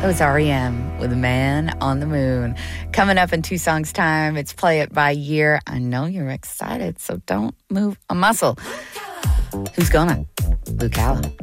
It was REM with Man on the Moon. Coming up in 2 songs' time, it's Play It by Year. I know you're excited, so don't move a muscle. Who's gonna? Luke Allen.